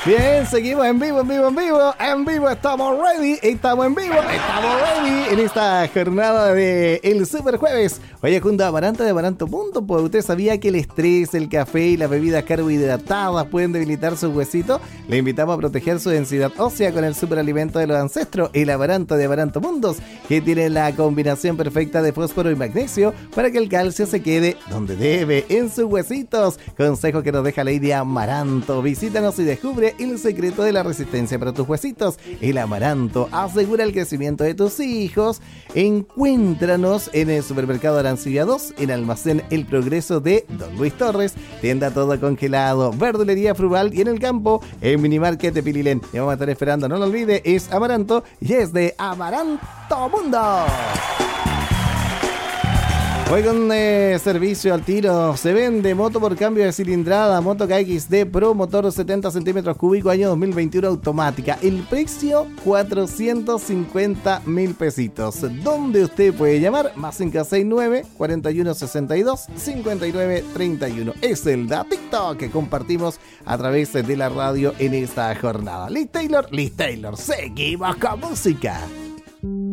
Bien, seguimos en vivo, estamos ready en esta jornada de el Super Jueves. Oye, junto a Amaranta de Amaranto Punto, pues usted sabía que el estrés, el café y las bebidas carbohidratadas pueden debilitar sus huesitos. Le invitamos a proteger su densidad ósea con el superalimento de los ancestros, el Amaranto de Amaranto Mundos, que tiene la combinación perfecta de fósforo y magnesio para que el calcio se quede donde debe, en sus huesitos. Consejo que nos deja Lady Amaranto. Visítanos y descubre el secreto de la resistencia para tus huesitos. El Amaranto asegura el crecimiento de tus hijos. Encuéntranos en el supermercado Arancibia 2, en Almacén El Progreso de Don Luis Torres, tienda todo congelado, verdulería Frugal y en el campo en Minimarket de Pililén. Te vamos a estar esperando, no lo olvide, es Amaranto y es de Amaranto Mundo. Hoy con servicio al tiro. Se vende moto por cambio de cilindrada, moto KXD Pro, motor 70 centímetros cúbicos, año 2021, automática. El precio, 450,000 pesitos. ¿Dónde usted puede llamar? Más 569-4162-5931. Es el datito que compartimos a través de la radio en esta jornada. Liz Taylor, seguimos con música.